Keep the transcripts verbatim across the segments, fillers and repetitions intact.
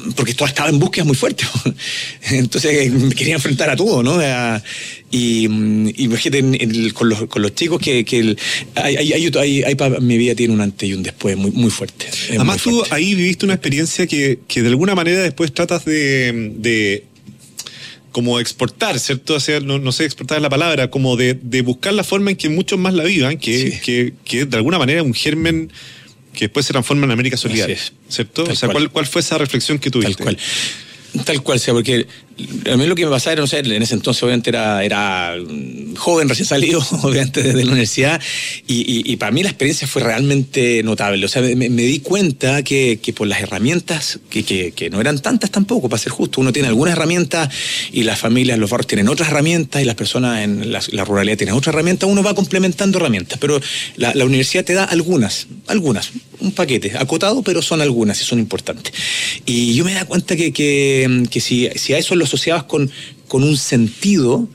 porque todo estaba en búsqueda muy fuerte. Entonces me quería enfrentar a todo, ¿no? A, y imagínate en, en, con, los, con los chicos que, que el, hay, hay, hay, hay, hay, mi vida tiene un antes y un después muy, muy fuerte. Además muy tú fuerte. Ahí viviste una experiencia que, que de alguna manera después tratas de... de como exportar, ¿cierto? O sea, no, no sé, exportar es la palabra, como de, de buscar la forma en que muchos más la vivan, que, sí. que, que de alguna manera es un germen que después se transforma en América Solidaria, ¿cierto? Tal o sea, ¿cuál, ¿cuál fue esa reflexión que tuviste? Tal cual. Tal cual sea, porque a mí lo que me pasaba era, no sé, en ese entonces obviamente era, era joven, recién salido, obviamente desde la universidad, y, y, y para mí la experiencia fue realmente notable. O sea, me, me di cuenta que, que por las herramientas, que, que, que no eran tantas tampoco, para ser justo, uno tiene algunas herramientas y las familias, los barrios tienen otras herramientas y las personas en la, la ruralidad tienen otras herramientas, uno va complementando herramientas, pero la, la universidad te da algunas, algunas, un paquete, acotado, pero son algunas y son importantes. Y yo me da cuenta que, que, que si, si a eso lo asociabas con, con un sentido,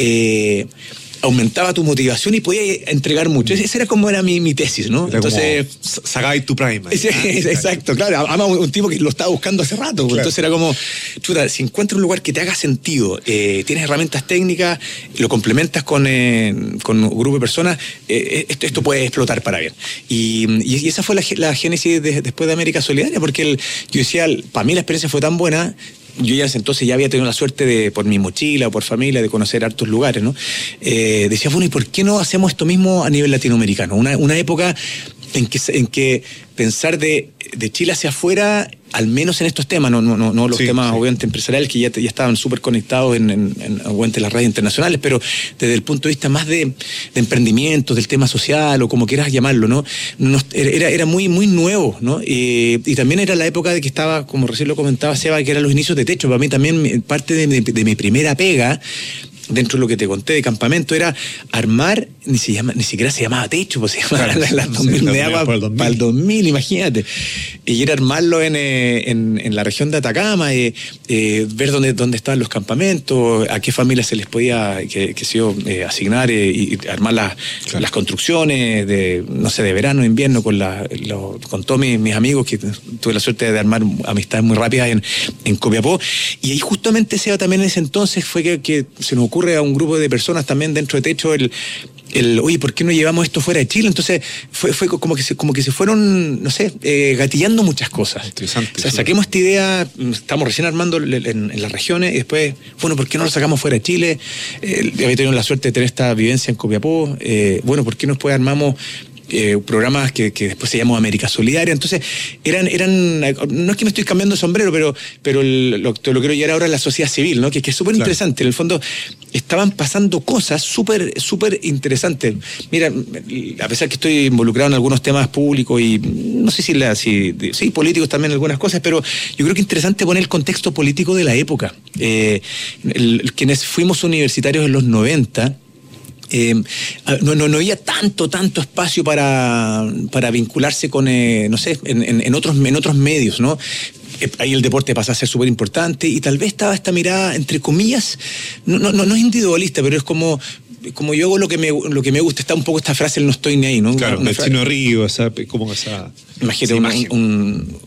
eh, aumentaba tu motivación y podías entregar mucho. Esa era como era mi, mi tesis, ¿no? Era entonces, sacabas tu prime. Ese, ¿ah? Exacto, claro. Además, un tipo que lo estaba buscando hace rato. Claro. Entonces era como, chuta, si encuentras un lugar que te haga sentido, eh, tienes herramientas técnicas, lo complementas con, eh, con un grupo de personas, eh, esto, esto puede explotar para bien. Y, y esa fue la, la génesis de, después de América Solidaria, porque el, yo decía, para mí la experiencia fue tan buena. Yo ya entonces ya había tenido la suerte de, por mi mochila o por familia, de conocer hartos lugares, ¿no? Eh, decía, bueno, ¿y por qué no hacemos esto mismo a nivel latinoamericano? Una, una época en que, en que pensar de, de Chile hacia afuera, al menos en estos temas, no, no, no, no los sí, temas sí. obviamente empresariales que ya, ya estaban súper conectados en, en, en, en las redes internacionales, pero desde el punto de vista más de, de emprendimiento, del tema social o como quieras llamarlo, ¿no? Nos, era, era muy, muy nuevo, ¿no? Y, y también era la época de que estaba, como recién lo comentaba Seba, que eran los inicios de Techo. Para mí también parte de, de, de mi primera pega, dentro de lo que te conté de campamento, era armar, ni, se llama, ni siquiera se llamaba Techo, pues se llamaba claro, las dos mil megapas para, para el dos mil, imagínate. Y era armarlo en, en, en la región de Atacama, eh, eh, ver dónde, dónde estaban los campamentos, a qué familias se les podía que, que se, eh, asignar eh, y armar las, claro. las construcciones de, no sé, de verano, invierno, con, la, lo, con todos mis, mis amigos, que tuve la suerte de armar amistades muy rápidas en, en Copiapó. Y ahí justamente Seba también en ese entonces fue que, que se nos ocurre a un grupo de personas también dentro de Techo el, el oye, ¿por qué no llevamos esto fuera de Chile? Entonces fue, fue como que se, como que se fueron, no sé, eh, gatillando muchas cosas. Interesante. O sea, saquemos esta idea, estamos recién armando en, en, en las regiones y después, bueno, ¿por qué no lo sacamos fuera de Chile? Eh, había tenido la suerte de tener esta vivencia en Copiapó. Eh, bueno, ¿por qué no después armamos Eh, programas que, que después se llamó América Solidaria? Entonces eran, eran no es que me estoy cambiando de sombrero, pero, pero el, lo, te lo quiero llevar ahora a la sociedad civil, ¿no? Que, que es súper claro. interesante. En el fondo estaban pasando cosas súper súper interesantes. Mira, a pesar que estoy involucrado en algunos temas públicos y no sé si, la, si sí, políticos también algunas cosas, pero yo creo que es interesante poner el contexto político de la época. Eh, el, quienes fuimos universitarios en los noventa, Eh, no, no, no había tanto, tanto espacio para, para vincularse con, eh, no sé, en, en, en, otros, en otros medios, ¿no? Eh, ahí el deporte pasa a ser súper importante y tal vez estaba esta mirada, entre comillas, no, no, no, no es individualista, pero es como... como yo hago lo que me lo que me gusta, está un poco esta frase, el no estoy ni ahí, ¿no? Claro, el Chino Río, esa, como esa... Imagínate un, un,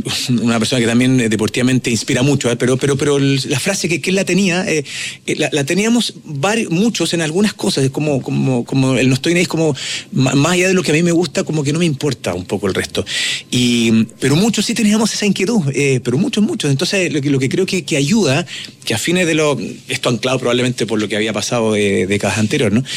una persona que también deportivamente inspira mucho, ¿eh? pero pero pero la frase que, que él la tenía, eh, la, la teníamos varios, muchos en algunas cosas, es como, como, como el no estoy ni ahí, es como, más allá de lo que a mí me gusta, como que no me importa un poco el resto. Y, pero muchos sí teníamos esa inquietud, eh, pero muchos, muchos. Entonces, lo que, lo que creo que, que ayuda, que a fines de lo... Esto anclado probablemente por lo que había pasado de décadas anteriores, ¿no?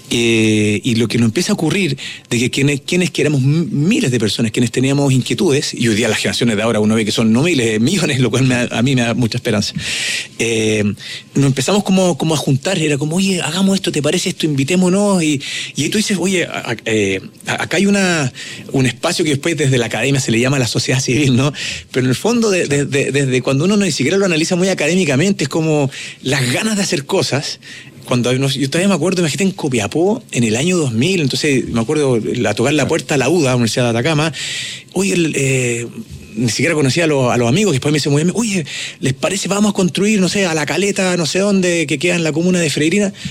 Eh, y lo que nos empieza a ocurrir, de que quienes, quienes que éramos miles de personas, quienes teníamos inquietudes, y hoy día las generaciones de ahora uno ve que son no miles, millones, lo cual me, a mí me da mucha esperanza. Eh, nos empezamos como, como a juntar, era como, oye, hagamos esto, ¿te parece esto? Invitémonos, y, y ahí tú dices, oye, a, a, eh, acá hay una, un espacio que después desde la academia se le llama la sociedad civil, ¿no? Pero en el fondo, de, de, de, desde cuando uno ni siquiera lo analiza muy académicamente, es como las ganas de hacer cosas. Cuando yo todavía me acuerdo, imagínate en Copiapó en el año dos mil, entonces me acuerdo a tocar la puerta a la U D A, Universidad de Atacama, oye, el, eh, ni siquiera conocía a los, a los amigos, que después me dicen, muy bien, oye, ¿les parece vamos a construir, no sé, a La Caleta, no sé dónde, que queda en la comuna de Freirina?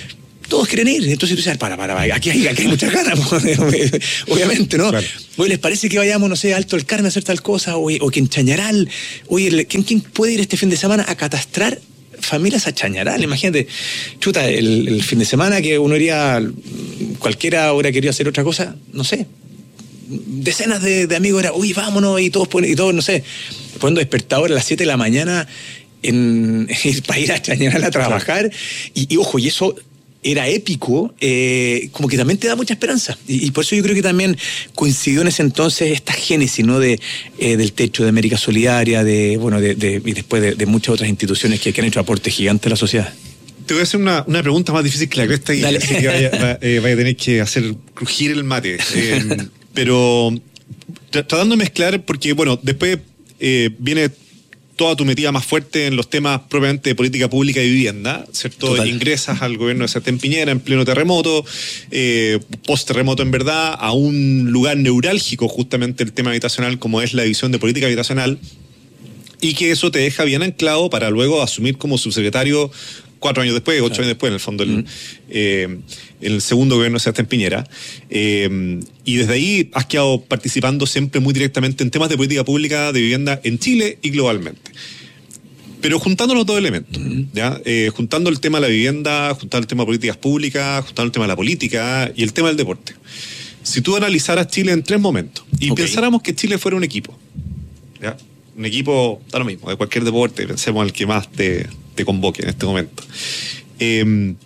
todos quieren ir. Entonces tú dices, para, para, para, aquí hay, aquí hay muchas ganas, obviamente, ¿no? Claro. Oye, ¿les parece que vayamos, no sé, a Alto del Carmen a hacer tal cosa? O, o que en Chañaral, oye, ¿quién, ¿quién puede ir este fin de semana a catastrar familias a Chañaral? Imagínate, chuta, el, el fin de semana que uno iría, cualquiera hubiera querido hacer otra cosa, no sé, decenas de, de amigos era, uy, vámonos, y todos, y todos no sé, poniendo despertador a las siete de la mañana en, en, para ir a Chañaral a trabajar, y, y ojo, y eso era épico, eh, como que también te da mucha esperanza, y, y por eso yo creo que también coincidió en ese entonces esta génesis, ¿no? de eh, del Techo, de América Solidaria, de bueno, de, de, y después de, de muchas otras instituciones que, que han hecho aportes gigantes a la sociedad. Te voy a hacer una, una pregunta más difícil que la cresta y así que vaya, va, eh, vaya a tener que hacer crujir el mate. Eh, pero tratando de mezclar, porque bueno, después eh, viene toda tu metida más fuerte en los temas propiamente de política pública y vivienda, ¿cierto? Total. Ingresas al gobierno de Sebastián Piñera en pleno terremoto, eh, post-terremoto en verdad, a un lugar neurálgico justamente el tema habitacional como es la división de política habitacional, y que eso te deja bien anclado para luego asumir como subsecretario cuatro años después, ocho claro. años después, en el fondo, el, mm. eh, el segundo gobierno de Sebastián Piñera. Eh, y desde ahí has quedado participando siempre muy directamente en temas de política pública de vivienda en Chile y globalmente. Pero juntando los dos elementos, mm. ¿ya? Eh, juntando el tema de la vivienda, juntando el tema de políticas públicas, juntando el tema de la política y el tema del deporte. Si tú analizaras Chile en tres momentos y okay. pensáramos que Chile fuera un equipo, ¿ya? Un equipo, da lo mismo, de cualquier deporte, pensemos en el que más te... te convoque en este momento. Eh,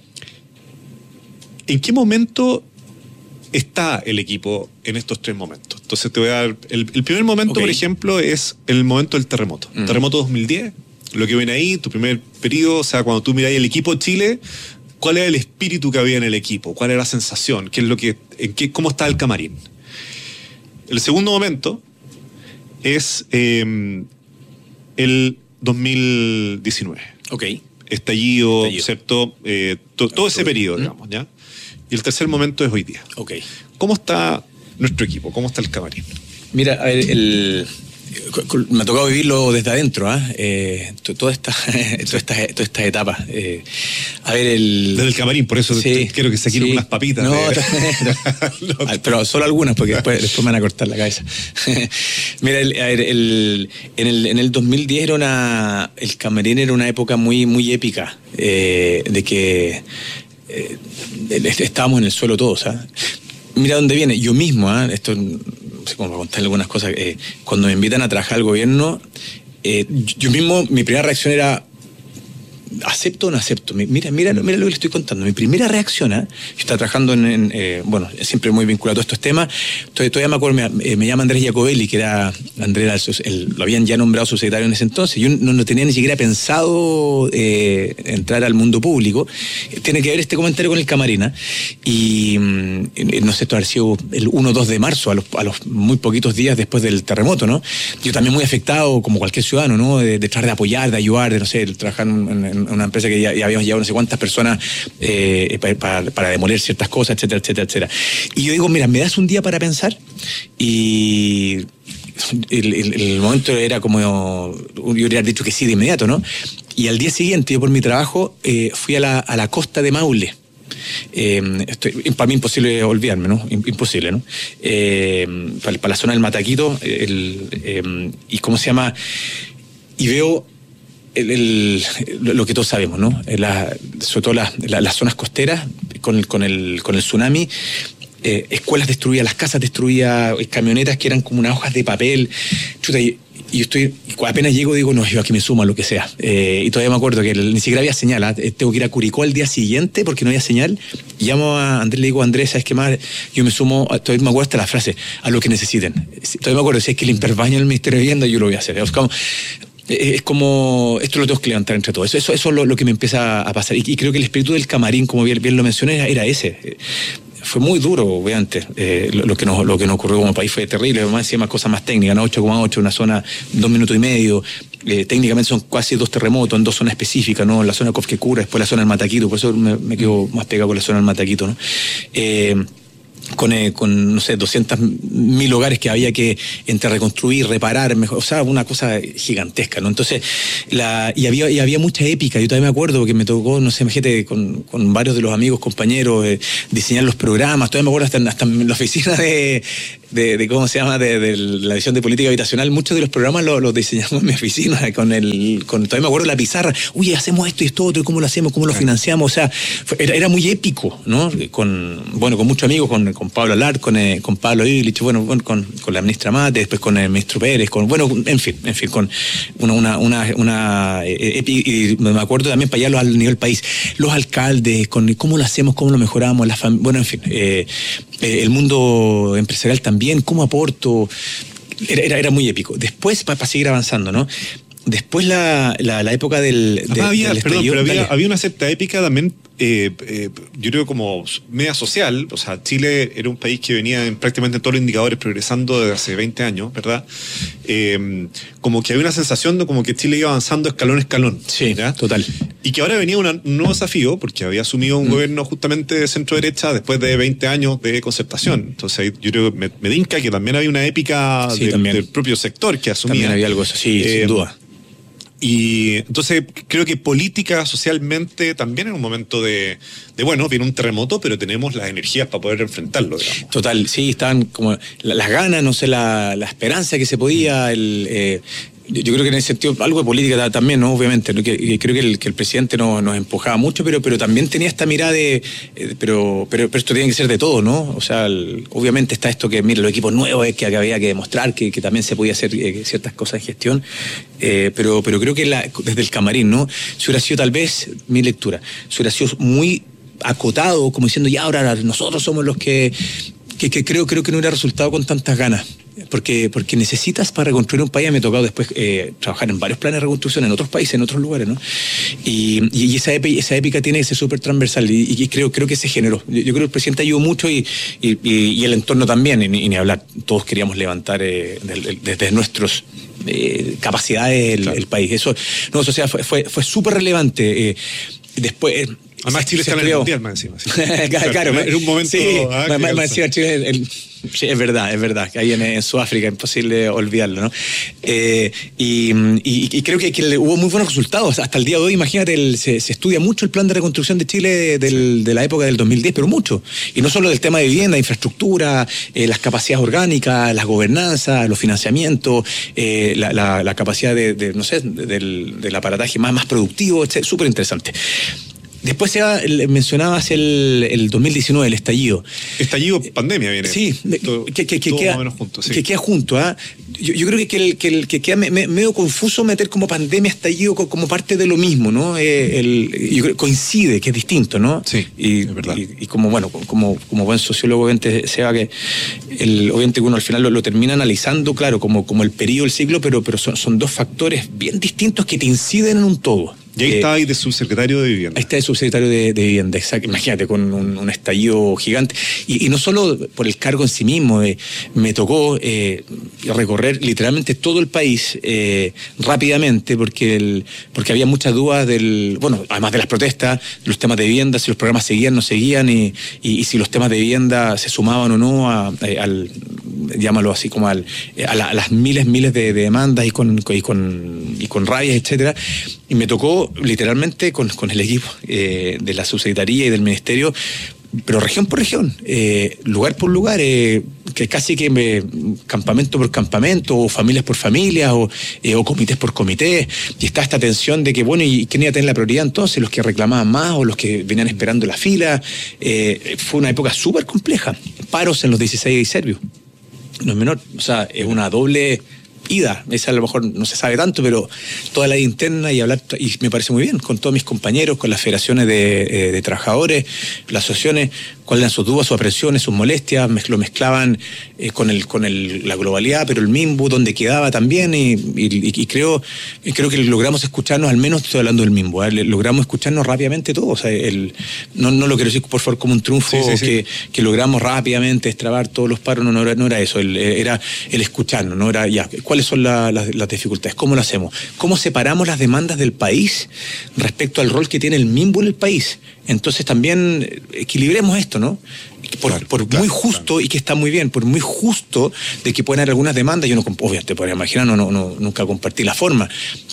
¿En qué momento está el equipo en estos tres momentos? Entonces te voy a dar... El, el primer momento, okay. por ejemplo, es el momento del terremoto. Mm. Terremoto dos mil diez, lo que viene ahí, tu primer periodo, o sea, cuando tú miras el equipo Chile, ¿cuál era el espíritu que había en el equipo? ¿Cuál era la sensación? ¿Qué es lo que, en qué, ¿Cómo está el camarín? El segundo momento es eh, el dos mil diecinueve. Ok. Estallido, Estallido. ¿cierto? Eh, to, todo ese periodo, ¿Mm? digamos, ¿ya? Y el tercer momento es hoy día. Ok. ¿Cómo está nuestro equipo? ¿Cómo está el camarín? Mira, a ver, el... me ha tocado vivirlo desde adentro, ¿eh? eh todas estas toda esta, toda esta etapas. Eh, a ver, el... Desde el camarín, por eso sí, quiero que se quieren sí. unas papitas. No, de... no, pero solo algunas, porque después, después me van a cortar la cabeza. Mira, el, a ver, el, en, el, en el dos mil diez era una... el camarín era una época muy, muy épica, eh, de que eh, estábamos en el suelo todos, ¿sabes? Mira dónde viene. Yo mismo, ¿eh? Esto... no sé cómo contar algunas cosas, eh, cuando me invitan a trabajar al gobierno, eh, yo mismo, mi primera reacción era, ¿acepto o no acepto? Mira, mira, mira lo que le estoy contando. Mi primera reacción, ¿eh? Yo estaba trabajando en, en eh, bueno, siempre muy vinculado a todos estos temas. Todavía, todavía me acuerdo, me, me llama Andrés Jacobelli, que era, Andrés, el, el, lo habían ya nombrado subsecretario en ese entonces. Yo no, no tenía ni siquiera pensado eh, entrar al mundo público. Tiene que ver este comentario con el camarín, ¿eh? Y no sé, esto ha sido el uno o dos de marzo, a los, a los muy poquitos días después del terremoto, ¿no? Yo también muy afectado, como cualquier ciudadano, ¿no? De, de tratar de apoyar, de ayudar, de, no sé, trabajar en, en una empresa que ya, ya habíamos llevado no sé cuántas personas eh, para, para, para demoler ciertas cosas, etcétera, etcétera, etcétera. Y yo digo, mira, ¿me das un día para pensar? Y el, el, el momento era como, yo hubiera dicho que sí de inmediato, ¿no? Y al día siguiente, yo por mi trabajo, eh, fui a la, a la costa de Maule. Eh, estoy, para mí imposible olvidarme, ¿no? Imposible, ¿no? Eh, para, para la zona del Mataquito, el, eh, y ¿cómo se llama? Y veo el, el, lo que todos sabemos, ¿no? La, sobre todo las la, las zonas costeras con el, con el, con el tsunami. Eh, escuelas destruidas, las casas destruidas, camionetas que eran como unas hojas de papel. Chuta, y, y yo estoy, apenas llego digo, no, yo aquí me sumo a lo que sea. Eh, y todavía me acuerdo que el, ni siquiera había señal, ¿eh? Tengo que ir a Curicó al día siguiente porque no había señal. Y llamo a Andrés, le digo, Andrés, ¿sabes qué más? Yo me sumo, todavía me acuerdo hasta la frase, a lo que necesiten. Todavía me acuerdo, si es que limpiar baño en el Ministerio de Vivienda, yo lo voy a hacer. Es como, es como esto lo tengo que levantar entre todos. Eso, eso, eso es lo, lo que me empieza a pasar. Y, y creo que el espíritu del camarín, como bien, bien lo mencioné, era, era ese. Fue muy duro, obviamente. Eh, lo, lo, que nos, lo que nos ocurrió como país fue terrible. Además, encima cosas más técnicas, ¿no? ocho coma ocho, una zona, dos minutos y medio. Eh, técnicamente son casi dos terremotos en dos zonas específicas, ¿no? La zona de Cofquecura, después la zona del Mataquito. Por eso me, me quedo más pegado con la zona del Mataquito, ¿no? Eh, Con, eh, con, no sé, doscientos mil hogares que había que entre reconstruir, reparar, mejor, o sea, una cosa gigantesca, ¿no? Entonces, la, y había y había mucha épica. Yo también me acuerdo que me tocó, no sé, imagínate, con, con varios de los amigos, compañeros, eh, diseñar los programas. Todavía me acuerdo hasta, hasta en la oficina de, de, de ¿cómo se llama?, de, de la división de política habitacional. Muchos de los programas los, los diseñamos en mi oficina, con el, con, todavía me acuerdo la pizarra. Uy, hacemos esto y esto otro, ¿cómo lo hacemos? ¿Cómo lo financiamos? O sea, fue, era, era muy épico, ¿no? Con, bueno, con muchos amigos, con, con Pablo Alart, con, eh, con Pablo Ilich, bueno, bueno con, con la ministra Mate, después con el ministro Pérez, con, bueno, en fin, en fin, con una, una, una, una eh, y me acuerdo también para allá al nivel país, los alcaldes, con cómo lo hacemos, cómo lo mejoramos, la fam- bueno, en fin, eh, eh, el mundo empresarial también, cómo aporto, era, era, era muy épico. Después, para pa seguir avanzando, ¿no? Después la, la, la época del... De, había, del perdón, pero había, había una cierta épica también, eh, eh, yo creo como media social. O sea, Chile era un país que venía en prácticamente todos los indicadores progresando desde hace veinte años, ¿verdad? Eh, como que había una sensación de como que Chile iba avanzando escalón a escalón. Sí, ¿verdad? Total. Y que ahora venía una, un nuevo desafío, porque había asumido un mm. gobierno justamente de centro-derecha después de veinte años de concertación. Entonces yo creo que me, me dinca que también había una épica sí, del, del propio sector que asumía. También había algo eso, sí, eh, sin duda. Y entonces creo que política, socialmente, también en un momento de, de, bueno, viene un terremoto, pero tenemos las energías para poder enfrentarlo, digamos. Total, sí, estaban como las ganas, no sé, la, la esperanza que se podía, el... Eh, yo creo que en ese sentido algo de política también, ¿no? Obviamente, ¿no? Que, que creo que el, que el presidente nos, nos empujaba mucho, pero, pero también tenía esta mirada de, eh, pero, pero, pero esto tiene que ser de todo, ¿no? O sea, el, obviamente está esto que, mira, los equipos nuevos es que, que había que demostrar que, que también se podía hacer eh, ciertas cosas de gestión, eh, pero, pero creo que la, desde el camarín, ¿no? Si hubiera sido tal vez, mi lectura, si hubiera sido muy acotado, como diciendo, ya ahora nosotros somos los que, que, que creo, creo que no hubiera resultado con tantas ganas. Porque, porque necesitas para reconstruir un país. Me ha tocado después eh, trabajar en varios planes de reconstrucción en otros países, en otros lugares, ¿no? Y, y esa, épica, esa épica tiene que ser súper transversal y, y creo, creo que se generó. Yo, yo creo que el presidente ayudó mucho y, y, y el entorno también, y, y ni hablar. Todos queríamos levantar eh, desde nuestras eh, capacidades el, claro. el país. Eso, no, o sea, fue, fue, fue súper relevante. Eh, después... Además, Chile está en el mundial, más encima. Sí. claro, claro, en un momento. Sí, ah, más, más encima, Chile. El, el, sí, es verdad, es verdad. Que ahí en, en Sudáfrica, imposible olvidarlo, ¿no? Eh, y, y, y creo que, que hubo muy buenos resultados. Hasta el día de hoy, imagínate, el, se, se estudia mucho el plan de reconstrucción de Chile del, sí. de la época del dos mil diez, pero mucho. Y no solo del tema de vivienda, infraestructura, eh, las capacidades orgánicas, las gobernanzas, los financiamientos, eh, la, la, la capacidad de, de no sé, del, del aparataje más, más productivo, etcétera. Súper interesante. Después ya mencionabas el, el dos mil diecinueve, el estallido. Estallido, pandemia viene. Sí, todo, que, que, que, todo queda, más o menos junto, sí. que queda junto. ¿eh? Yo, yo creo que, que, el, que, el, que queda me, me, medio confuso meter como pandemia, estallido como parte de lo mismo, ¿no? Eh, el, yo creo, coincide, que es distinto, ¿no? Sí, y, es verdad. Y, y como, bueno, como, como buen sociólogo, obviamente, Seba, que el, obviamente uno al final lo, lo termina analizando, claro, como, como el periodo, el ciclo, pero, pero son, son dos factores bien distintos que te inciden en un todo. Y ahí eh, está ahí de subsecretario de Vivienda. Ahí está de subsecretario de, de Vivienda, exacto. Imagínate, con un, un estallido gigante. Y, y no solo por el cargo en sí mismo, eh, me tocó eh, recorrer literalmente todo el país eh, rápidamente, porque el, porque había muchas dudas del, bueno, además de las protestas, los temas de vivienda, si los programas seguían, no seguían, y, y, y si los temas de vivienda se sumaban o no a, a, al, llámalo así como al, a, la, a las miles, miles de, de demandas y con, y con, y con rabias, etcétera. Y me tocó literalmente con, con el equipo eh, de la subsecretaría y del ministerio, pero región por región, eh, lugar por lugar, eh, que casi que me, campamento por campamento, o familias por familias, o, eh, o comités por comités, y está esta tensión de que, bueno, ¿y quién iba a tener la prioridad entonces? ¿Los que reclamaban más o los que venían esperando la fila? Eh, fue una época súper compleja, paros en los dieciséis serbios, no es menor, o sea, es una doble... ida, esa a lo mejor no se sabe tanto, pero toda la interna y hablar, y me parece muy bien, con todos mis compañeros, con las federaciones de, eh, de trabajadores, las asociaciones, cuáles eran sus dudas, sus apresiones, sus molestias, lo mezclaban eh, con el con el, la globalidad, pero el Minbu, donde quedaba también, y, y, y creo y creo que logramos escucharnos, al menos estoy hablando del Minbu, ¿eh? logramos escucharnos rápidamente todos, o sea, el, no, no lo quiero decir por favor como un triunfo, sí, sí, que, sí. que logramos rápidamente destrabar todos los paros, no, no, era, no era eso, el, era el escucharnos, no era ya, ¿cuáles son la, la, las dificultades? ¿Cómo lo hacemos? ¿Cómo separamos las demandas del país respecto al rol que tiene el Minbu en el país? Entonces también equilibremos esto, ¿no? por, claro, por claro, muy justo, claro. y que está muy bien, por muy justo de que puedan haber algunas demandas. Yo no, obviamente, te podría imaginar, no, no, no, nunca compartí la forma,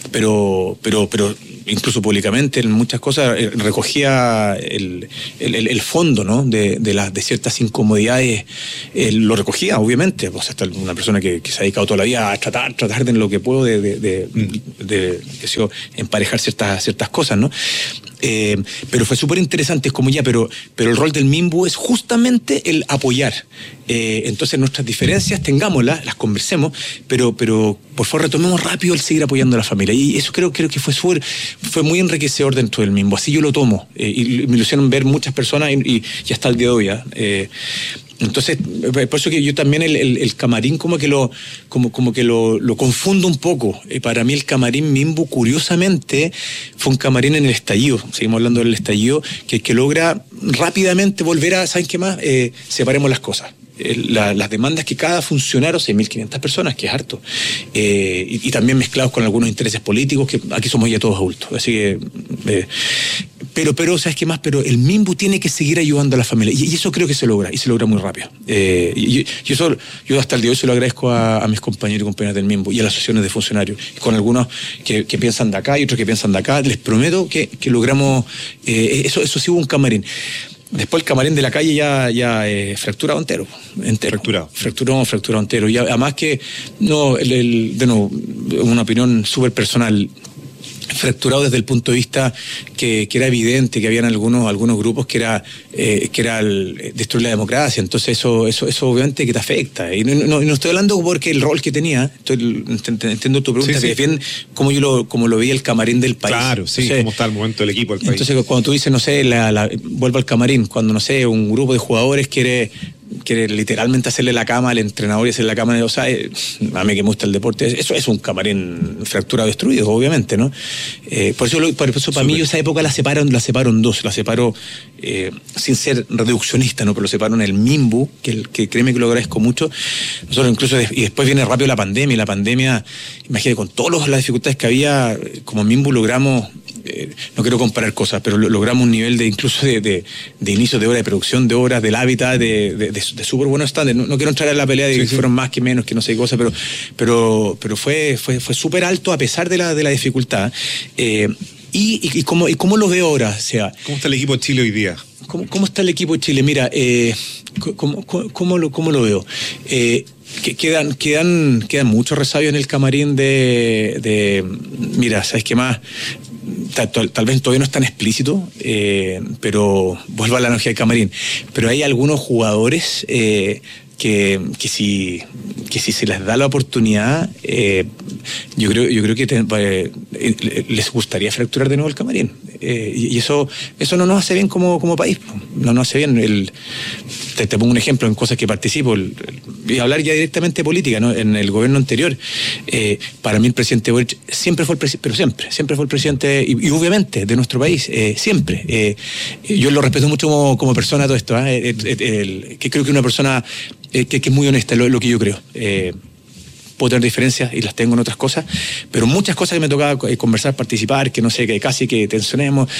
pero, pero, pero incluso públicamente en muchas cosas eh, recogía el, el, el, el fondo, ¿no? de, de, las, de ciertas incomodidades, eh, lo recogía, obviamente. Pues hasta una persona que, que se ha dedicado toda la vida a tratar, tratar de lo que puedo de, de, de, mm. de, de qué sé yo, emparejar ciertas, ciertas cosas, ¿no? Eh, pero fue súper interesante, es como ya, pero, pero el rol del MIMBU es justamente el apoyar. Eh, entonces nuestras diferencias tengámoslas, las conversemos, pero, pero por favor retomemos rápido el seguir apoyando a la familia. Y eso creo, creo que fue, fue, fue muy enriquecedor dentro del MIMBU. Así yo lo tomo. Eh, y me lo hicieron ver muchas personas y, y, y hasta el día de hoy. ¿eh? Eh, Entonces, por eso que yo también el, el, el camarín como que lo como, como que lo, lo confundo un poco. Eh, para mí el camarín MIMBU, curiosamente, fue un camarín en el estallido. Seguimos hablando del estallido, que, que logra rápidamente volver a, ¿saben qué más? Eh, separemos las cosas. La, las demandas que cada funcionario, seis mil quinientas personas, que es harto, eh, y, y también mezclados con algunos intereses políticos, que aquí somos ya todos adultos, así que eh, pero, pero, ¿sabes qué más? Pero el MIMBU tiene que seguir ayudando a la familia, y, y eso creo que se logra, y se logra muy rápido. Eh, y, y eso, yo hasta el día de hoy se lo agradezco a, a mis compañeros y compañeras del MIMBU y a las asociaciones de funcionarios, con algunos que, que piensan de acá y otros que piensan de acá. Les prometo que, que logramos, eh, eso, eso sí hubo un camarín. Después el camarín de la calle ya, ya eh, fracturado entero, entero. Fracturado. Fracturado, fracturado entero. Y además que, no, el, el, de nuevo, una opinión súper personal, fracturado desde el punto de vista que, que era evidente que habían algunos algunos grupos que era eh, que era el, destruir la democracia. Entonces eso eso eso obviamente que te afecta, y no, no, no estoy hablando porque el rol que tenía, estoy, entiendo tu pregunta, sí, sí. que es bien como yo lo como lo veía el camarín del país. Claro, sí, entonces, cómo está el momento del equipo del país. Entonces cuando tú dices, no sé, la, la, vuelvo al camarín, cuando no sé, un grupo de jugadores quiere quiere literalmente hacerle la cama al entrenador y hacerle la cama, o sea, a mí que me gusta el deporte, eso es un camarín fracturado, destruido, obviamente, ¿no? Eh, por eso, por eso para Super. mí yo esa época la separo, la separo en dos, la separo eh, sin ser reduccionista, ¿no? Pero lo separo en el MIMBU, que, el, que créeme que lo agradezco mucho. Nosotros incluso, de, y después viene rápido la pandemia, y la pandemia, imagínate, con todas las dificultades que había, como MIMBU logramos, eh, no quiero comparar cosas, pero logramos un nivel de incluso de, de, de inicio de hora, de producción de horas, del hábitat, de, de, de, de súper buenos estándares. No, no quiero entrar en la pelea de sí, que sí. fueron más que menos, que no sé qué cosa, pero, pero, pero fue, fue, fue súper alto a pesar de la, de la dificultad. Eh, y, y, y, cómo, ¿Y cómo lo veo ahora? O sea, ¿cómo está el equipo de Chile hoy día? ¿Cómo, cómo está el equipo de Chile? Mira, eh, ¿cómo, cómo, cómo, lo, ¿cómo lo veo? Eh, que quedan, quedan, quedan muchos resabios en el camarín de, de mira, ¿sabes qué más? Tal, tal, tal vez todavía no es tan explícito, eh, pero vuelvo a la analogía del camarín, pero hay algunos jugadores eh, que, que, si, que si se les da la oportunidad, eh, yo creo, yo creo que te, eh, les gustaría fracturar de nuevo el camarín. Eh, y eso, eso no nos hace bien como, como país, no nos hace bien. El, te, te pongo un ejemplo en cosas que participo, el, el, y hablar ya directamente de política, ¿no? En el gobierno anterior, eh, para mí el presidente Boric siempre fue el presidente, pero siempre, siempre fue el presidente, y, y obviamente de nuestro país, eh, siempre. Eh, yo lo respeto mucho como, como persona todo esto, ¿eh? el, el, el, que creo que una persona eh, que, que es muy honesta, lo, lo que yo creo. Eh, puedo tener diferencias y las tengo en otras cosas, pero muchas cosas que me tocaba conversar, participar, que no sé, que casi que tensionemos.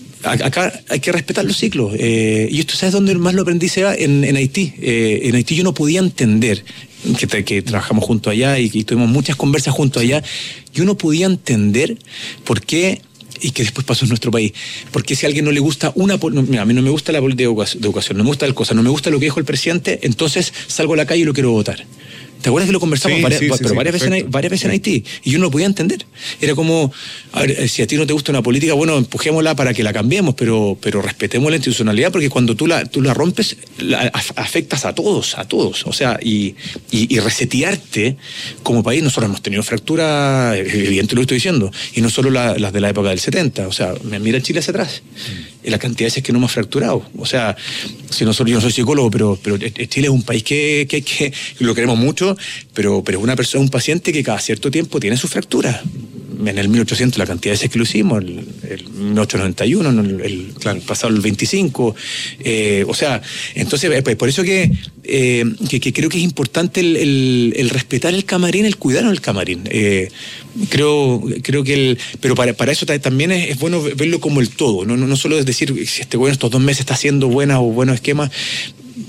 Acá hay que respetar los ciclos. Eh, y esto, ¿sabes dónde más lo aprendí? Seba? En, en Haití. Eh, en Haití yo no podía entender, que, que trabajamos junto allá y, y tuvimos muchas conversas junto allá, yo no podía entender por qué, y que después pasó en nuestro país, porque si a alguien no le gusta una... No, mira, a mí no me gusta la política de educación, no me gusta el cosa, no me gusta lo que dijo el presidente, entonces salgo a la calle y lo quiero votar. ¿Te acuerdas que lo conversamos sí, varias, sí, pero sí, varias, sí, veces en, varias veces en Haití? Y yo no lo podía entender. Era como, a ver, si a ti no te gusta una política, bueno, empujémosla para que la cambiemos, pero, pero respetemos la institucionalidad, porque cuando tú la, tú la rompes, la afectas a todos, a todos. O sea, y, y, y resetearte como país. Nosotros hemos tenido fractura, evidente lo estoy diciendo, y no solo la, las de la época del setenta. O sea, mira Chile hacia atrás. Mm. La cantidad de veces que no hemos fracturado. O sea, si nosotros, yo no soy psicólogo, pero, pero Chile es un país que, que, que lo queremos mucho, pero, pero es una persona, un paciente que cada cierto tiempo tiene su fractura. En el mil ochocientos la cantidad de veces que lo hicimos, el, el mil ochocientos noventa y uno, el, el, claro, pasado el veinticinco, eh, o sea, entonces pues, por eso que, eh, que, que creo que es importante el, el, el respetar el camarín, el cuidar el camarín. Eh, creo, creo que el, pero para, para eso también es, es bueno verlo como el todo, no, no, no solo es decir si este gobierno estos dos meses está haciendo buenas o buenos esquemas.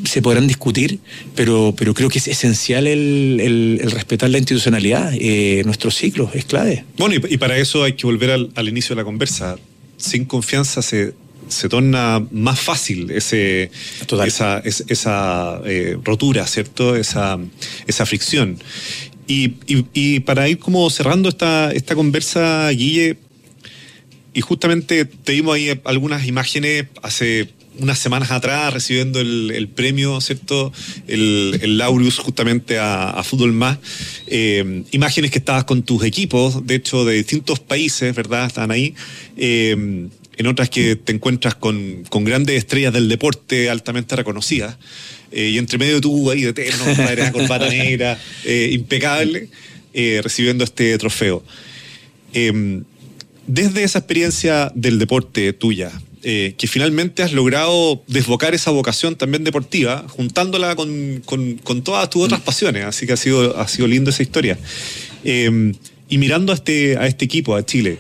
se podrán discutir, pero, pero creo que es esencial el, el, el respetar la institucionalidad. Eh, nuestro ciclo es clave. Bueno, y, y para eso hay que volver al, al inicio de la conversa. Sin confianza se, se torna más fácil ese, esa, es, esa eh, rotura, ¿cierto? Esa, esa fricción. Y, y, y para ir como cerrando esta, esta conversa, Guille, y justamente te dimos ahí algunas imágenes hace unas semanas atrás recibiendo el, el premio, ¿cierto? El, el Laureus justamente a, a Fútbol Más. Eh, imágenes que estabas con tus equipos, de hecho, de distintos países, ¿verdad? Estaban ahí. Eh, en otras que te encuentras con, con grandes estrellas del deporte altamente reconocidas. Eh, y entre medio tú ahí de terno, con corbata negra, eh, impecable, eh, recibiendo este trofeo. Eh, desde esa experiencia del deporte tuya, eh, que finalmente has logrado desbocar esa vocación también deportiva, juntándola con, con, con todas tus otras pasiones, así que ha sido, ha sido lindo esa historia. Eh, y mirando a este, a este equipo, a Chile,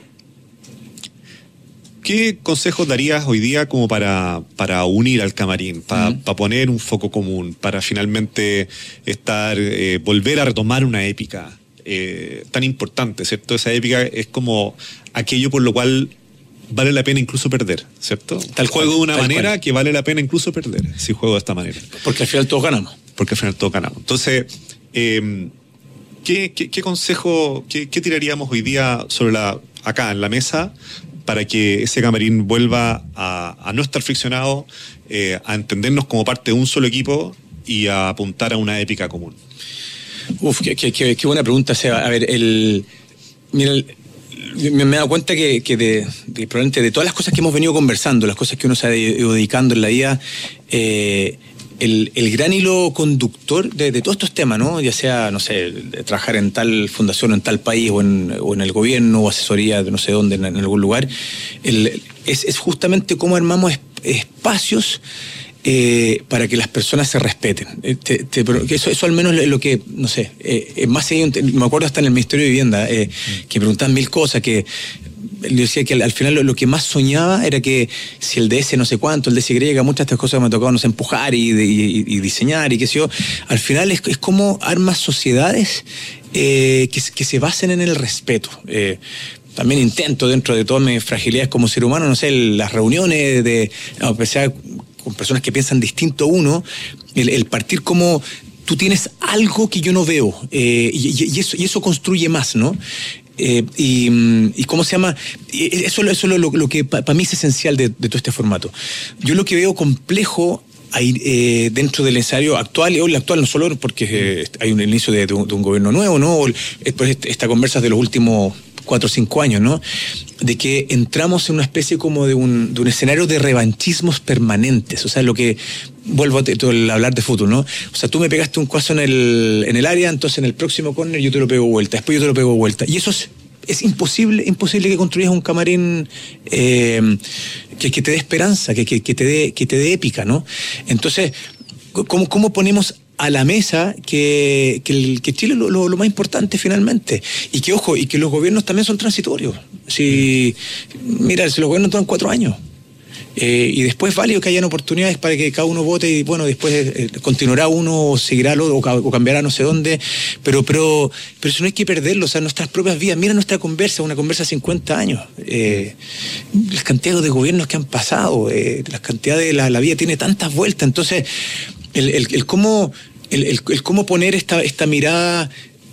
¿qué consejos darías hoy día como para, para unir al camarín, para, uh-huh. para poner un foco común, para finalmente estar, eh, volver a retomar una épica eh, tan importante, ¿cierto? Esa épica es como aquello por lo cual vale la pena incluso perder, ¿cierto? Tal juego cual, de una tal manera cual. Que vale la pena incluso perder, si juego de esta manera. Porque al final todos ganamos. Porque al final todos ganamos. Entonces, eh, ¿qué, qué, qué consejo, qué, qué tiraríamos hoy día sobre la, acá en la mesa para que ese camarín vuelva a, a no estar friccionado, eh, a entendernos como parte de un solo equipo y a apuntar a una épica común? Uf, qué, qué, qué buena pregunta, Seba. A ver, el, mira, el, me, me he dado cuenta que, que de, de, probablemente de todas las cosas que hemos venido conversando, las cosas que uno se ha ido dedicando en la vida, eh, el, el gran hilo conductor de, de todos estos temas, ¿no? Ya sea, no sé, de trabajar en tal fundación o en tal país o en, o en el gobierno o asesoría de no sé dónde, en, en algún lugar, el, es, es justamente cómo armamos espacios Eh, para que las personas se respeten. Eh, te, te, eso, eso al menos es lo que, no sé, eh, más allá, me acuerdo hasta en el Ministerio de Vivienda, eh, mm. que preguntaban mil cosas, que yo decía que al, al final lo, lo que más soñaba era que si el D S no sé cuánto, el D S Y, muchas de estas cosas que me ha tocado, no sé, empujar y, y, y diseñar y qué sé yo, al final es, es como armas sociedades eh, que, que se basen en el respeto. Eh, También intento, dentro de todas mis fragilidades como ser humano, no sé, las reuniones de, no, pues sea, con personas que piensan distinto a uno, el, el partir como tú tienes algo que yo no veo, eh, y, y, eso, y eso construye más, ¿no? Eh, y, y cómo se llama, eso, eso es lo, lo que para pa mí es esencial de, de todo este formato. Yo lo que veo complejo hay, eh, dentro del escenario actual, o el actual no solo porque eh, hay un inicio de, de, un, de un gobierno nuevo, ¿no? O, pues, esta conversa es de los últimos cuatro o cinco años, ¿no? De que entramos en una especie como de un, de un escenario de revanchismos permanentes. O sea, lo que, vuelvo a, te, a hablar de fútbol, ¿no? O sea, tú me pegaste un cuazo en el, en el área, entonces en el próximo córner yo te lo pego vuelta, después yo te lo pego vuelta. Y eso es, es imposible, imposible que construyas un camarín eh, que, que te dé esperanza, que, que, que, te dé, que te dé épica, ¿no? Entonces, ¿cómo, cómo ponemos a la mesa que, que, el, que Chile es lo, lo, lo más importante finalmente? Y que, ojo, y que los gobiernos también son transitorios. Si, mira, si los gobiernos duran cuatro años, eh, y después es válido que hayan oportunidades para que cada uno vote y, bueno, después eh, continuará uno o seguirá lo, o, o cambiará no sé dónde, pero, pero, pero eso no hay que perderlo, o sea, nuestras propias vidas. Mira nuestra conversa, una conversa de cincuenta años, eh, las cantidades de gobiernos que han pasado, eh, las cantidades de la, la vida tiene tantas vueltas. Entonces, el, el, el cómo... El, el, el cómo poner esta, esta mirada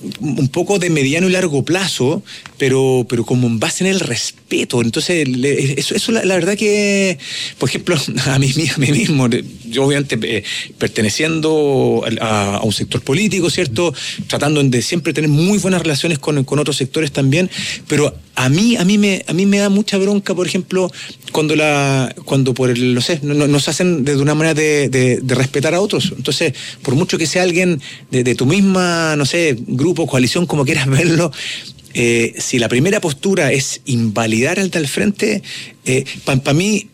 un poco de mediano y largo plazo, pero, pero como en base en el respeto. Entonces, eso, eso la, la verdad que, por ejemplo, a mí, a mí mismo, yo obviamente eh, perteneciendo a, a un sector político, ¿cierto? Tratando de siempre tener muy buenas relaciones con, con otros sectores también, pero a mí, a mí me, a mí me da mucha bronca, por ejemplo, cuando la, cuando por el, no sé, no, no, nos hacen de una manera de, de, de respetar a otros. Entonces, por mucho que sea alguien de, de tu misma, no sé, grupo, coalición, como quieras verlo, eh, si la primera postura es invalidar al del frente, eh, para pa mí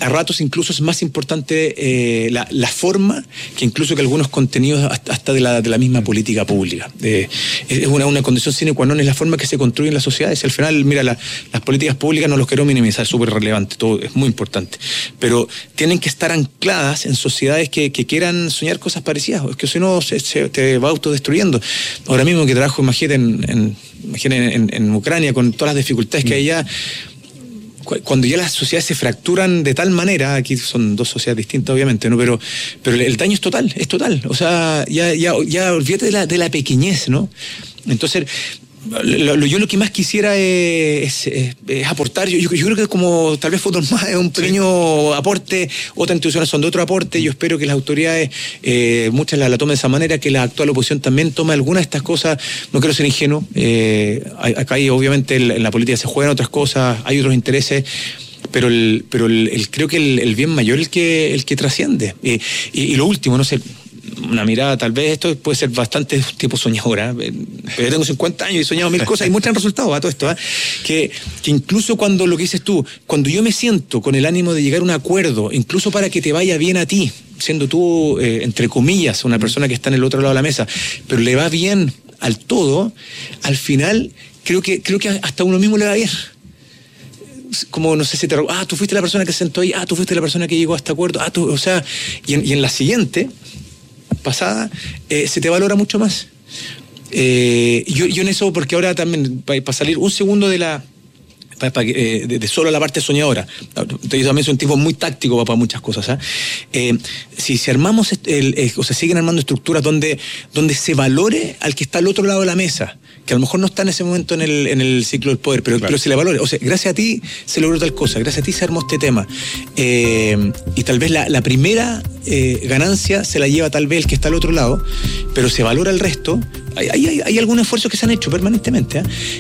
a ratos incluso es más importante eh, la, la forma que incluso que algunos contenidos hasta, hasta de, la, de la misma política pública. Eh, es una, una condición sine qua non, es la forma que se construyen las sociedades. Al final, mira, la, las políticas públicas no los quiero minimizar, es súper relevante, todo es muy importante, pero tienen que estar ancladas en sociedades que, que quieran soñar cosas parecidas, es que si no se, se te va autodestruyendo. Ahora mismo que trabajo, imagínate, en, en, imagínate en, en Ucrania, con todas las dificultades que hay allá, cuando ya las sociedades se fracturan de tal manera, aquí son dos sociedades distintas obviamente, ¿no? Pero, pero el daño es total, es total. O sea, ya, ya, ya olvídate de la, de la pequeñez, ¿no? Entonces, Lo, lo, yo lo que más quisiera es, es, es aportar, yo, yo, yo creo que como tal vez Fútbol Más es un pequeño sí. aporte, otras instituciones son de otro aporte, yo espero que las autoridades, eh, muchas la, la tomen de esa manera, que la actual oposición también tome algunas de estas cosas, no quiero ser ingenuo, eh, acá hay, obviamente en la política se juegan otras cosas, hay otros intereses, pero el, pero el, el, creo que el, el bien mayor es el que, el que trasciende. Eh, y, y lo último, no sé, una mirada, tal vez esto puede ser bastante tipo soñadora, pero yo tengo cincuenta años y he soñado mil cosas y muestran resultados a todo esto, ¿eh? que, que incluso cuando lo que dices tú, cuando yo me siento con el ánimo de llegar a un acuerdo, incluso para que te vaya bien a ti, siendo tú, eh, entre comillas, una persona que está en el otro lado de la mesa, pero le va bien al todo, al final creo que, creo que hasta a uno mismo le va bien. Como, no sé si te... Ah, tú fuiste la persona que se sentó ahí, ah, tú fuiste la persona que llegó a este acuerdo, ah, tú, o sea, y en, y en la siguiente pasada, eh, se te valora mucho más. Eh, yo, yo en eso, porque ahora también, para pa salir un segundo de la... Pa, pa, eh, de, de solo la parte soñadora, yo también soy un tipo muy táctico para, para muchas cosas, ¿eh? Eh, si, si armamos, el, eh, o se siguen armando estructuras donde, donde se valore al que está al otro lado de la mesa, que a lo mejor no está en ese momento en el, en el ciclo del poder, pero, claro. pero se le valore, o sea, gracias a ti se logró tal cosa, gracias a ti se armó este tema, eh, y tal vez la, la primera eh, ganancia se la lleva tal vez el que está al otro lado, pero se valora el resto. Hay, hay, hay algunos esfuerzos que se han hecho permanentemente, ¿eh?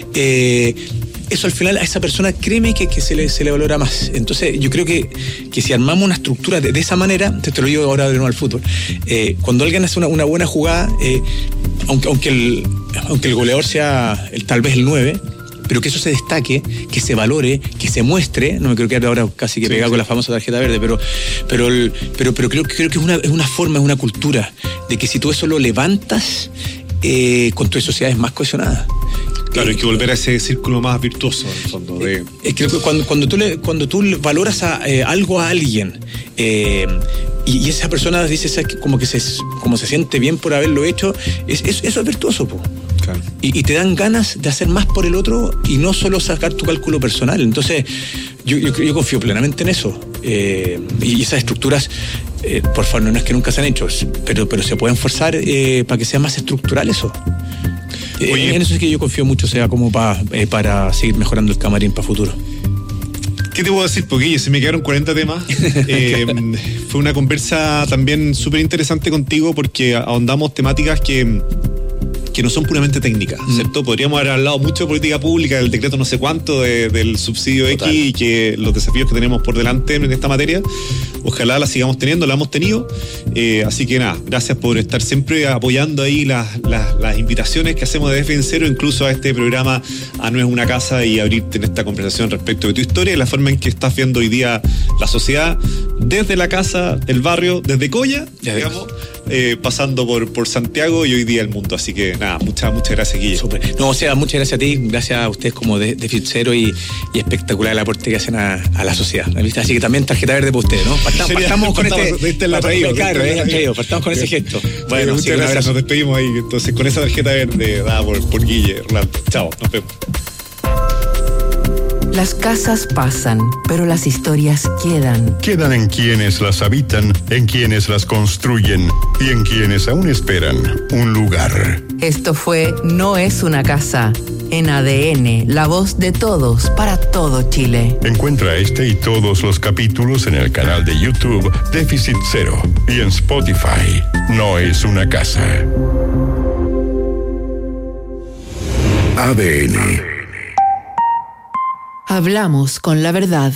Eh, eso al final a esa persona, créeme que, que se, le, se le valora más. Entonces yo creo que, que si armamos una estructura de, de esa manera, te, te lo digo ahora de nuevo al fútbol, eh, cuando alguien hace una, una buena jugada, eh, aunque, aunque, el, aunque el goleador sea el, tal vez el nueve, pero que eso se destaque, que se valore, que se muestre, no me creo que ahora casi que sí, pegado sí. con la famosa tarjeta verde, pero, pero, el, pero, pero creo, creo que es una, es una forma, es una cultura de que si tú eso lo levantas, eh, con tu sociedad es más cohesionada. Claro, hay que volver a ese círculo más virtuoso, en el fondo. De... Es que cuando, cuando, tú, le, cuando tú valoras a, eh, algo a alguien, eh, y, y esa persona dice ¿sabes? como que se, como se siente bien por haberlo hecho, es, es, eso es virtuoso, po. Claro. Y, y te dan ganas de hacer más por el otro y no solo sacar tu cálculo personal. Entonces, yo, yo, yo confío plenamente en eso. Eh, y esas estructuras, eh, por favor, no es que nunca se han hecho, pero, pero se pueden forzar eh, para que sea más estructural eso. Oye, en eso es que yo confío mucho, sea como pa, eh, para seguir mejorando el camarín para futuro. ¿Qué te puedo decir? Porque se me quedaron cuarenta temas. Eh, fue una conversa también súper interesante contigo porque ahondamos temáticas que... que no son puramente técnicas, ¿cierto? Mm. Podríamos haber hablado mucho de política pública, del decreto no sé cuánto, de, del subsidio Total. X y que los desafíos que tenemos por delante en esta materia. Ojalá la sigamos teniendo, la hemos tenido. Eh, así que nada, gracias por estar siempre apoyando ahí las, las, las invitaciones que hacemos de F en Cero, incluso a este programa a No es una casa y abrirte en esta conversación respecto de tu historia y la forma en que estás viendo hoy día la sociedad desde la casa, el barrio, desde Coya, ya digamos, eh, pasando por, por Santiago y hoy día el mundo. Así que nada, muchas, muchas gracias, Guille. Super. No, o sea, muchas gracias a ti, gracias a ustedes como de, de F y, y espectacular el aporte que hacen a, a la sociedad. ¿Viste? Así que también tarjeta verde para ustedes, ¿no? Partamos, partamos con este. este la traído, claro, eh, partamos con ese gesto. Bueno, sí, muchas gracias, nos despedimos ahí. Entonces, con esa tarjeta verde dada por, por Guille, Rolando. Chao, nos vemos. Las casas pasan, pero las historias quedan. Quedan en quienes las habitan, en quienes las construyen y en quienes aún esperan un lugar. Esto fue No es una casa. En A D N, la voz de todos para todo Chile. Encuentra este y todos los capítulos en el canal de YouTube Déficit Cero y en Spotify. No es una casa. A D N. Hablamos con la verdad.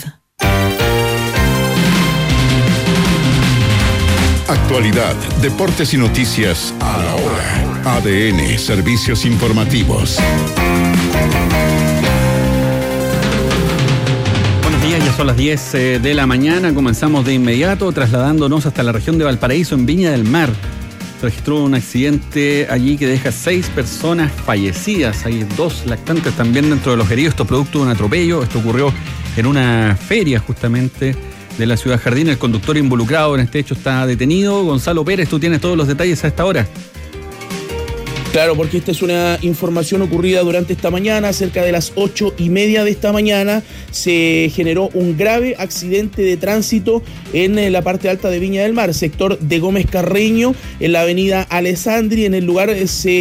Actualidad, deportes y noticias a la hora. A D N, servicios informativos. Buenos días, ya son las diez eh, de la mañana, comenzamos de inmediato trasladándonos hasta la región de Valparaíso, en Viña del Mar. Se registró un accidente allí que deja seis personas fallecidas. Hay dos lactantes también dentro de los heridos. Esto producto de un atropello. Esto ocurrió en una feria justamente de la ciudad Jardín. El conductor involucrado en este hecho está detenido. Gonzalo Pérez, tú tienes todos los detalles a esta hora. Claro, porque esta es una información ocurrida durante esta mañana, cerca de las ocho y media de esta mañana, se generó un grave accidente de tránsito en la parte alta de Viña del Mar, sector de Gómez Carreño, en la avenida Alessandri. En el lugar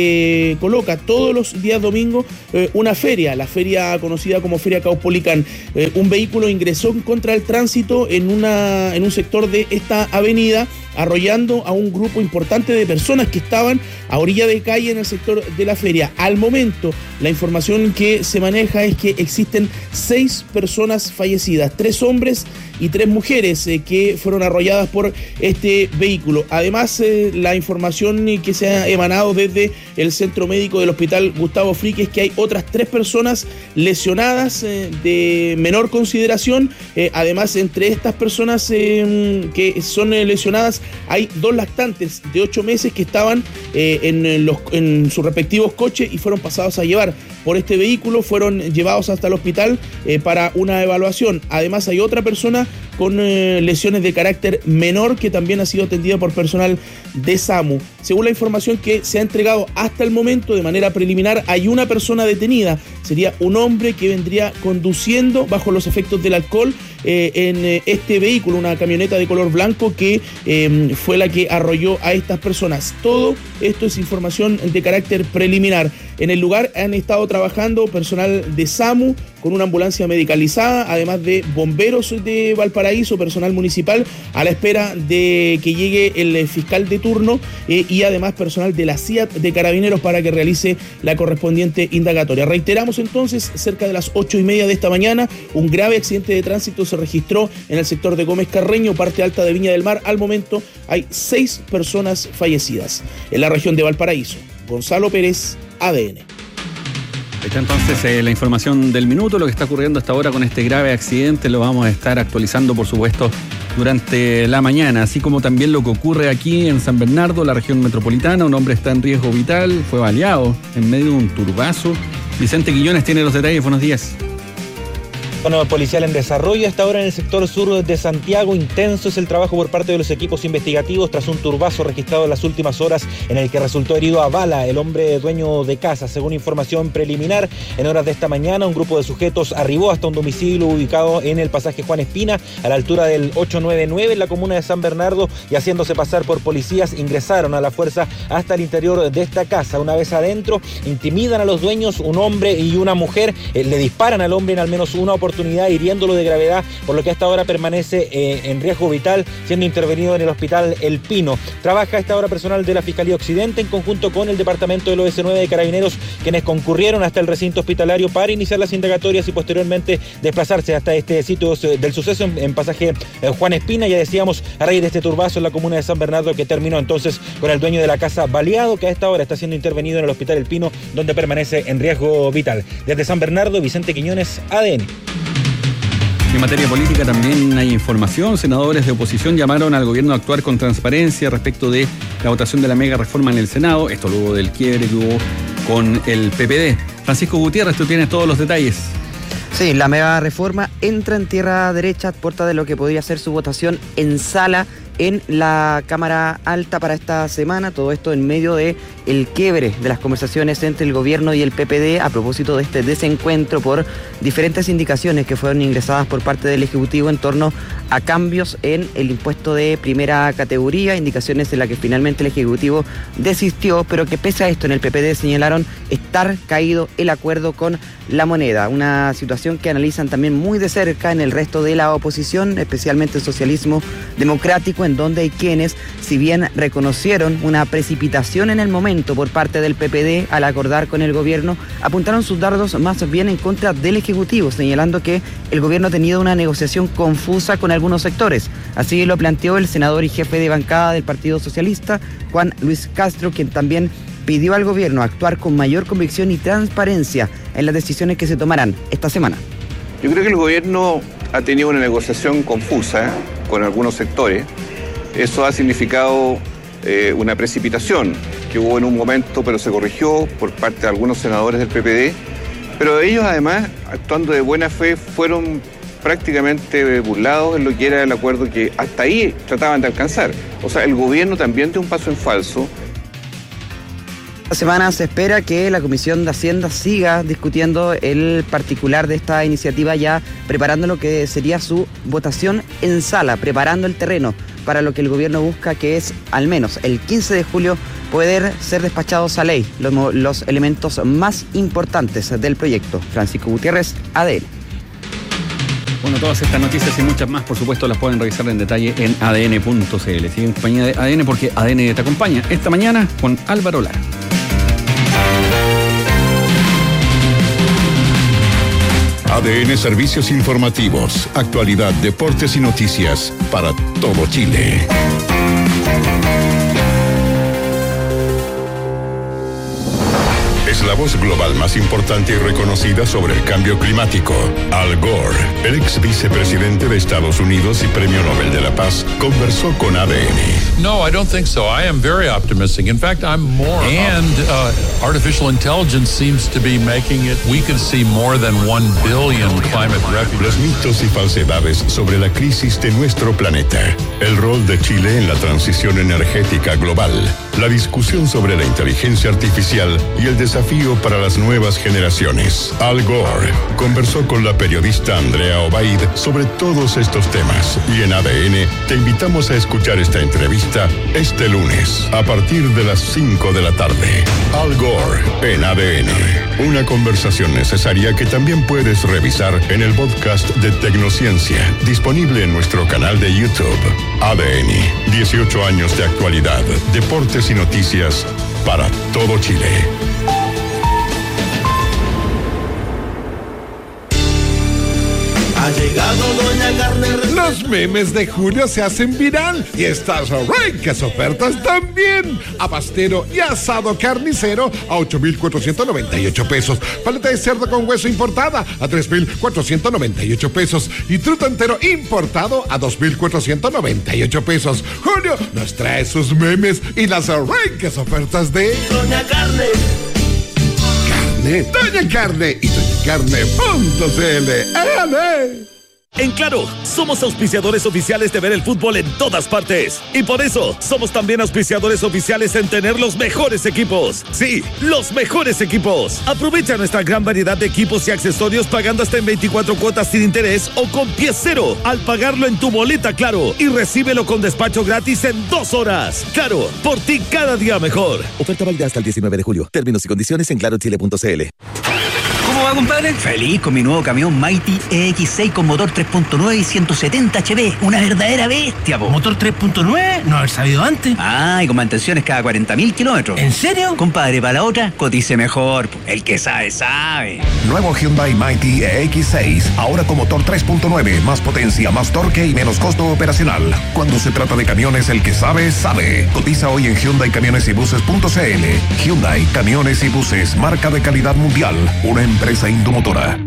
se coloca todos los días domingo eh, una feria, la feria conocida como Feria Caupolicán. Eh, un vehículo ingresó en contra del tránsito en, una, en un sector de esta avenida, arrollando a un grupo importante de personas que estaban a orilla de calle en el sector de la feria. Al momento, la información que se maneja es que existen seis personas fallecidas, tres hombres y tres mujeres eh, que fueron arrolladas por este vehículo. Además, eh, la información que se ha emanado desde el centro médico del hospital Gustavo Fricke es que hay otras tres personas lesionadas eh, de menor consideración. Eh, además, entre estas personas eh, que son eh, lesionadas, hay dos lactantes de ocho meses que estaban eh, en, los, en sus respectivos coches y fueron pasados a llevar por este vehículo, fueron llevados hasta el hospital eh, para una evaluación. Además, hay otra persona con eh, lesiones de carácter menor que también ha sido atendida por personal de SAMU. Según la información que se ha entregado hasta el momento, de manera preliminar, hay una persona detenida. Sería un hombre que vendría conduciendo bajo los efectos del alcohol eh, en eh, este vehículo, una camioneta de color blanco que eh, fue la que arrolló a estas personas. Todo esto es información de carácter preliminar. En el lugar han estado trabajando personal de SAMU con una ambulancia medicalizada, además de bomberos de Valparaíso, personal municipal, a la espera de que llegue el fiscal de turno eh, y además personal de la C I A T de Carabineros para que realice la correspondiente indagatoria. Reiteramos entonces, cerca de las ocho y media de esta mañana, un grave accidente de tránsito se registró en el sector de Gómez Carreño, parte alta de Viña del Mar. Al momento hay seis personas fallecidas en la región de Valparaíso. Gonzalo Pérez, A D N. Está entonces eh, la información del minuto, lo que está ocurriendo hasta ahora con este grave accidente. Lo vamos a estar actualizando, por supuesto, durante la mañana, así como también lo que ocurre aquí en San Bernardo, la región metropolitana. Un hombre está en riesgo vital, fue baleado en medio de un turbazo. Vicente Quiñones tiene los detalles. Buenos días. Bueno, policial en desarrollo hasta ahora en el sector sur de Santiago. Intenso es el trabajo por parte de los equipos investigativos tras un turbazo registrado en las últimas horas en el que resultó herido a bala el hombre dueño de casa. Según información preliminar, en horas de esta mañana un grupo de sujetos arribó hasta un domicilio ubicado en el pasaje Juan Espina a la altura del ochocientos noventa y nueve en la comuna de San Bernardo, y haciéndose pasar por policías ingresaron a la fuerza hasta el interior de esta casa. Una vez adentro, intimidan a los dueños, un hombre y una mujer, eh, le disparan al hombre en al menos una oportunidad, hiriéndolo de gravedad, por lo que hasta ahora permanece eh, en riesgo vital, siendo intervenido en el hospital El Pino. Trabaja a esta hora personal de la Fiscalía Occidente en conjunto con el departamento del O S nueve de Carabineros, quienes concurrieron hasta el recinto hospitalario para iniciar las indagatorias y posteriormente desplazarse hasta este sitio del suceso en, en pasaje eh, Juan Espina. Ya decíamos, a raíz de este turbazo en la comuna de San Bernardo, que terminó entonces con el dueño de la casa baleado, que a esta hora está siendo intervenido en el hospital El Pino, donde permanece en riesgo vital. Desde San Bernardo, Vicente Quiñones, A D N. En materia política también hay información. Senadores de oposición llamaron al gobierno a actuar con transparencia respecto de la votación de la mega reforma en el Senado. Esto luego del quiebre que hubo con el P P D. Francisco Gutiérrez, tú tienes todos los detalles. Sí, la mega reforma entra en tierra derecha a puerta de lo que podría ser su votación en sala en la Cámara Alta para esta semana. Todo esto en medio de el quiebre de las conversaciones entre el gobierno y el P P D a propósito de este desencuentro por diferentes indicaciones que fueron ingresadas por parte del Ejecutivo en torno a cambios en el impuesto de primera categoría, indicaciones en las que finalmente el Ejecutivo desistió, pero que pese a esto en el P P D señalaron estar caído el acuerdo con la moneda, una situación que analizan también muy de cerca en el resto de la oposición, especialmente el socialismo democrático, en donde hay quienes, si bien reconocieron una precipitación en el momento por parte del P P D al acordar con el gobierno, apuntaron sus dardos más bien en contra del Ejecutivo, señalando que el gobierno ha tenido una negociación confusa con algunos sectores. Así lo planteó el senador y jefe de bancada del Partido Socialista, Juan Luis Castro, quien también pidió al gobierno actuar con mayor convicción y transparencia en las decisiones que se tomarán esta semana. Yo creo que el gobierno ha tenido una negociación confusa con algunos sectores. Eso ha significado eh, una precipitación que hubo en un momento, pero se corrigió por parte de algunos senadores del P P D. Pero ellos, además, actuando de buena fe, fueron prácticamente burlados en lo que era el acuerdo que hasta ahí trataban de alcanzar. O sea, el gobierno también dio un paso en falso. Esta semana se espera que la Comisión de Hacienda siga discutiendo el particular de esta iniciativa, ya preparando lo que sería su votación en sala, preparando el terreno para lo que el gobierno busca, que es al menos el quince de julio poder ser despachados a ley los, los elementos más importantes del proyecto. Francisco Gutiérrez, A D N. Bueno, todas estas noticias y muchas más, por supuesto, las pueden revisar en detalle en A D N punto C L. Sigue en compañía de A D N porque A D N te acompaña esta mañana con Álvaro Lara. A D N Servicios Informativos, actualidad, deportes y noticias para todo Chile. Es la voz global más importante y reconocida sobre el cambio climático. Al Gore, el ex vicepresidente de Estados Unidos y Premio Nobel de la Paz, conversó con A D N. No, I don't think so. I am very optimistic. In fact, I'm more. And uh, artificial intelligence seems to be making it. We could see more than one billion climate refugees. Los mitos y falsedades sobre la crisis de nuestro planeta. El rol de Chile en la transición energética global. La discusión sobre la inteligencia artificial y el desafío para las nuevas generaciones. Al Gore conversó con la periodista Andrea Obaid sobre todos estos temas. Y en A D N te invitamos a escuchar esta entrevista este lunes a partir de las cinco de la tarde. Al Gore en A D N. Una conversación necesaria que también puedes revisar en el podcast de Tecnociencia, disponible en nuestro canal de YouTube. A D N, dieciocho años de actualidad, deportes y noticias para todo Chile. Ha llegado Doña Carne. Los memes de julio se hacen viral y estas ricas ofertas también. Abastero y asado carnicero a ocho mil cuatrocientos noventa y ocho pesos. Paleta de cerdo con hueso importada a tres mil cuatrocientos noventa y ocho pesos. Y truto entero importado a dos mil cuatrocientos noventa y ocho pesos. Julio nos trae sus memes y las ricas ofertas de Doña Carne. Carne, Doña Carne y doña carne punto c l. ¡Éale! En Claro, somos auspiciadores oficiales de ver el fútbol en todas partes. Y por eso, somos también auspiciadores oficiales en tener los mejores equipos. Sí, los mejores equipos. Aprovecha nuestra gran variedad de equipos y accesorios pagando hasta en veinticuatro cuotas sin interés o con pie cero al pagarlo en tu boleta Claro. Y recíbelo con despacho gratis en dos horas. Claro, por ti cada día mejor. Oferta válida hasta el diecinueve de julio. Términos y condiciones en claro chile punto c l. ¿Cómo va, compadre? Feliz con mi nuevo camión Mighty E X seis con motor tres punto nueve y ciento setenta H P. Una verdadera bestia, po. ¿Motor tres punto nueve? No haber sabido antes. Ah, y con mantenciones cada cuarenta mil kilómetros. ¿En serio? Compadre, para la otra, cotice mejor. Po. El que sabe, sabe. Nuevo Hyundai Mighty E X seis. Ahora con motor tres punto nueve. Más potencia, más torque y menos costo operacional. Cuando se trata de camiones, el que sabe, sabe. Cotiza hoy en Hyundai Camiones y Buses punto c l. Hyundai Camiones y Buses. Marca de calidad mundial. Una empresa Indomotora.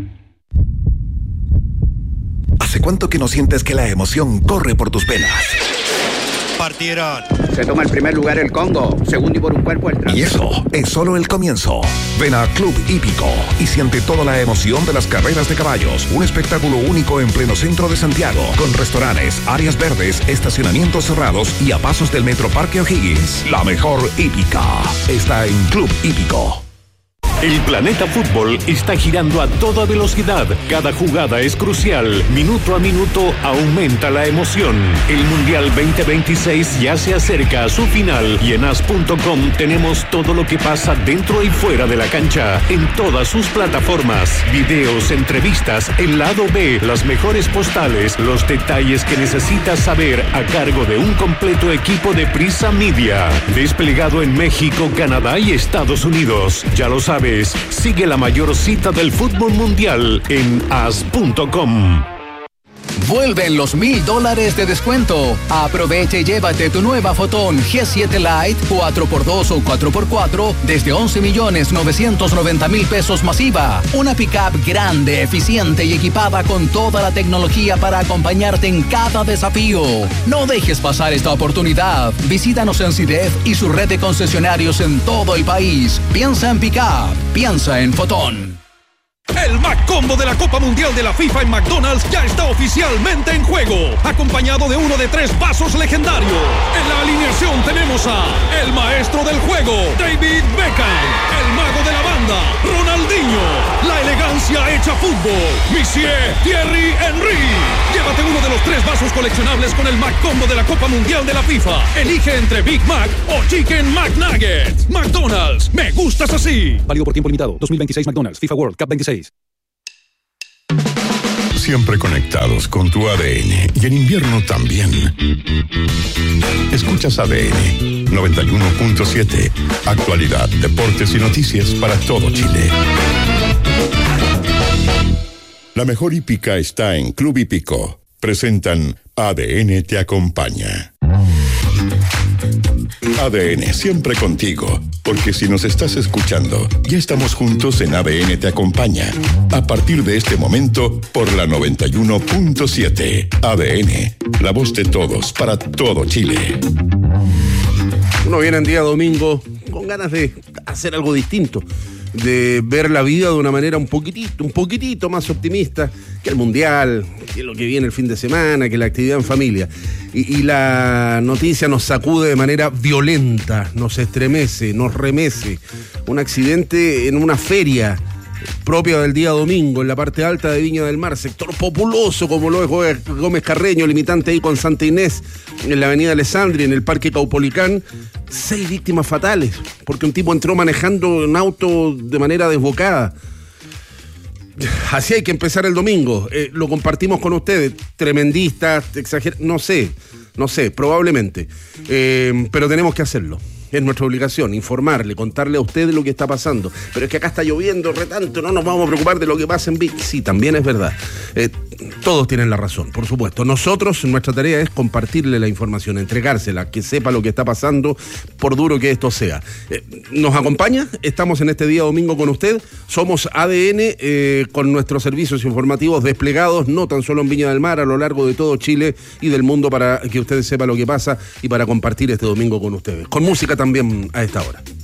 ¿Hace cuánto que no sientes que la emoción corre por tus venas? Partieron. Se toma el primer lugar el Congo, segundo y por un cuerpo el Trans. Y eso es solo el comienzo. Ven a Club Hípico y siente toda la emoción de las carreras de caballos. Un espectáculo único en pleno centro de Santiago, con restaurantes, áreas verdes, estacionamientos cerrados y a pasos del Metro Parque O'Higgins. La mejor hípica está en Club Hípico. El planeta fútbol está girando a toda velocidad. Cada jugada es crucial. Minuto a minuto aumenta la emoción. El Mundial veinte veintiséis ya se acerca a su final y en as punto com tenemos todo lo que pasa dentro y fuera de la cancha en todas sus plataformas. Videos, entrevistas, el lado B, las mejores postales, los detalles que necesitas saber a cargo de un completo equipo de Prisa Media. Desplegado en México, Canadá y Estados Unidos. Ya lo sabes. Sigue la mayor cita del fútbol mundial en as punto com. Vuelven los mil dólares de descuento. Aprovecha y llévate tu nueva Fotón G siete Lite cuatro por dos o cuatro por cuatro desde once millones novecientos noventa mil pesos masiva. Una pickup grande, eficiente y equipada con toda la tecnología para acompañarte en cada desafío. No dejes pasar esta oportunidad. Visítanos en CIDEF y su red de concesionarios en todo el país. Piensa en pickup, piensa en Fotón. El McCombo de la Copa Mundial de la FIFA en McDonald's ya está oficialmente en juego, acompañado de uno de tres vasos legendarios. En la alineación tenemos a el maestro del juego, David Beckham, el mago de la banda, Ronaldinho, la elegancia hecha fútbol, Monsieur Thierry Henry. Llévate uno de los tres vasos coleccionables con el McCombo de la Copa Mundial de la FIFA. Elige entre Big Mac o Chicken McNuggets. McDonald's, me gustas así. Válido por tiempo limitado. dos mil veintiséis McDonald's, FIFA World Cup veintiséis. Siempre conectados con tu A D N y en invierno también. Escuchas A D N noventa y uno punto siete. Actualidad, deportes y noticias para todo Chile. La mejor hípica está en Club Hípico. Presentan A D N te acompaña. A D N siempre contigo, porque si nos estás escuchando, ya estamos juntos en A D N te acompaña. A partir de este momento, por la noventa y uno punto siete. A D N, la voz de todos para todo Chile. Uno viene en día domingo con ganas de hacer algo distinto, de ver la vida de una manera un poquitito, un poquitito más optimista que el Mundial, que lo que viene el fin de semana, que la actividad en familia. Y, y la noticia nos sacude de manera violenta, nos estremece, nos remece. Un accidente en una feria propia del día domingo en la parte alta de Viña del Mar, sector populoso como lo es Gómez Carreño, limitante ahí con Santa Inés, en la avenida Alessandri, en el Parque Caupolicán. Seis víctimas fatales, porque un tipo entró manejando un auto de manera desbocada. Así hay que empezar el domingo. Eh, lo compartimos con ustedes. Tremendistas, exagerados, no sé, no sé, probablemente. Eh, pero tenemos que hacerlo. Es nuestra obligación, informarle, contarle a ustedes lo que está pasando. Pero es que acá está lloviendo re tanto, no nos vamos a preocupar de lo que pasa en Vic. Sí, también es verdad. Eh, todos tienen la razón, por supuesto. Nosotros, nuestra tarea es compartirle la información, entregársela, que sepa lo que está pasando, por duro que esto sea. Eh, ¿Nos acompaña? Estamos en este día domingo con usted. Somos A D N eh, con nuestros servicios informativos desplegados, no tan solo en Viña del Mar, a lo largo de todo Chile y del mundo, para que ustedes sepan lo que pasa y para compartir este domingo con ustedes. Con música también a esta hora.